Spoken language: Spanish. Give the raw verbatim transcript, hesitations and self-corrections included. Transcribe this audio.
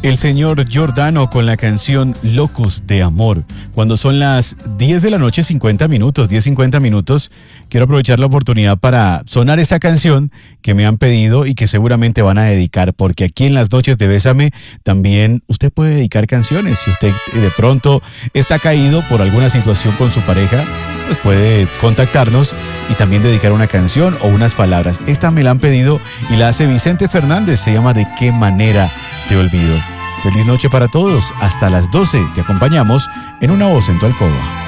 El señor Giordano con la canción Locos de Amor. Cuando son las diez de la noche, cincuenta minutos, diez cincuenta minutos, quiero aprovechar la oportunidad para sonar esta canción que me han pedido y que seguramente van a dedicar, porque aquí en las noches de Bésame también usted puede dedicar canciones. Si usted de pronto está caído por alguna situación con su pareja, pues puede contactarnos y también dedicar una canción o unas palabras. Esta me la han pedido y la hace Vicente Fernández, se llama ¿De qué manera te olvido? Feliz noche para todos, hasta las doce te acompañamos en Una Voz en tu Alcoba.